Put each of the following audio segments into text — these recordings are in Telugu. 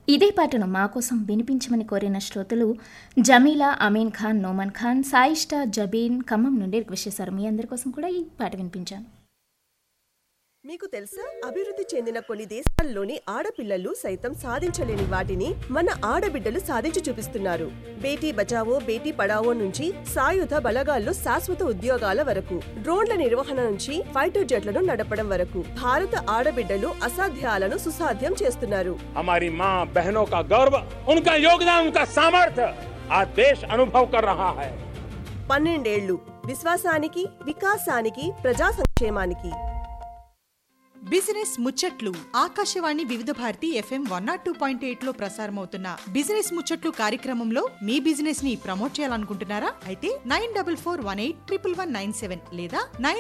ఇదే పాటను మా కోసం వినిపించమని కోరిన శ్రోతలు జమీలా, అమీన్ ఖాన్, నోమన్ ఖాన్, సాయిష్ట, జబీన్ ఖమ్మం నుండి రిక్వెస్ట్ చేశారు. మీ అందరి కోసం కూడా ఈ పాట వినిపించాను. మీకు తెలుసా, అభివృద్ధి చెందిన కొన్ని దేశాల్లోని ఆడపిల్లలు సైతం సాధించలేని వాటిని మన ఆడబిడ్డలు సాధించి చూపిస్తున్నారు. బేటీ బచావో బేటీ పడావో నుంచి సాయుధ బలగాల్లో శాశ్వత ఉద్యోగాల వరకు, డ్రోన్ల నిర్వహణ నుంచి ఫైటర్ జెట్లను నడపడం వరకు భారత ఆడబిడ్డలు అసాధ్యాలను సుసాధ్యం చేస్తున్నారు. हमारी मां बहनों का गौरव, उनका योगदान, उनका सामर्थ्य आज देश अनुभव कर रहा है. 12 ఏళ్లు విశ్వాసానికి, వికాసానికి, ప్రజా సంక్షేమానికి. బిజినెస్ ముచ్చట్లు ఆకాశవాణి వివిధ భారతి FM 102.8 లో ప్రసారమవుతున్న బిజినెస్ ముచ్చట్లు కార్యక్రమంలో మీ బిజినెస్ ని ప్రమోట్ చేయాలనుకుంటున్నారా? అయితే 9448119197 లేదా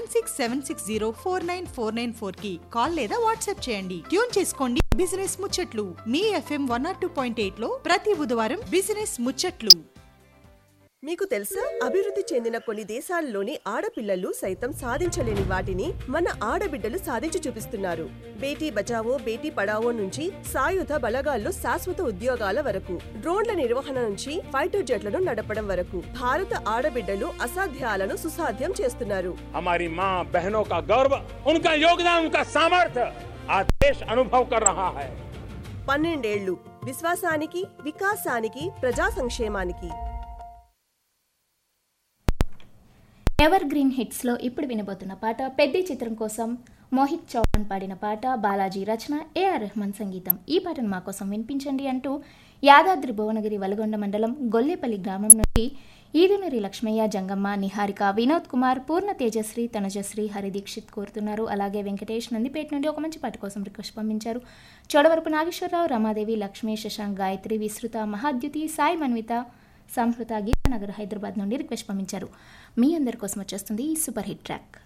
9676049494 కి కాల్ లేదా వాట్సాప్ చేయండి. ట్యూన్ చేసుకోండి బిజినెస్ ముచ్చట్లు మీ FM 102.8 లో ప్రతి బుధవారం బిజినెస్ ముచ్చట్లు. మీకు తెలుసా, అభివృద్ధి చెందిన కొన్ని దేశాల్లోని ఆడపిల్లలు సైతం సాధించలేని వాటిని మన ఆడబిడ్డలు సాధించి చూపిస్తున్నారు. బేటీ బచావో బేటీ పడావో నుంచి సాయుధ బలగాల్లో శాశ్వత ఉద్యోగాల వరకు, డ్రోన్ల నిర్వహణ నుంచి ఫైటర్ జెట్లను నడపడం వరకు భారత ఆడబిడ్డలు అసాధ్యాలను సుసాధ్యం చేస్తున్నారు. हमारी मां बहनों का गौरव, उनका योगदान, उनका सामर्थ्य आज देश अनुभव कर रहा है. 12 ఏళ్లు విశ్వాసానికి, వికాసానికి, ప్రజా సంక్షేమానికి. ఎవర్ గ్రీన్ హిట్స్లో ఇప్పుడు వినబోతున్న పాట పెద్ద చిత్రం కోసం మోహిత్ చౌహాన్ పాడిన పాట, బాలాజీ రచన, AR రెహమాన్ సంగీతం. ఈ పాటను మా కోసం వినిపించండి అంటూ యాదాద్రి భువనగిరి వలగొండ మండలం గొల్లేపల్లి గ్రామం నుండి ఈదునూరి లక్ష్మయ్య, జంగమ్మ, నిహారిక, వినోద్ కుమార్, పూర్ణ తేజశ్రీ, తనజశ్రీ, హరిదీక్షిత్ కోరుతున్నారు. అలాగే వెంకటేష్ నందిపేట నుండి ఒక మంచి పాట కోసం రిక్వెస్ట్ పంపించారు. చోడవరపు నాగేశ్వరరావు, రమాదేవి, లక్ష్మీ, శశాంక్, గాయత్రి, విస్తృత, మహాద్యుతి, సాయి మన్విత, సంహృత, గీతానగర్, హైదరాబాద్ నుండి రిక్వెస్ట్ పంపించారు. మీ అందరి కోసం వచ్చేస్తుంది ఈ సూపర్ హిట్ ట్రాక్.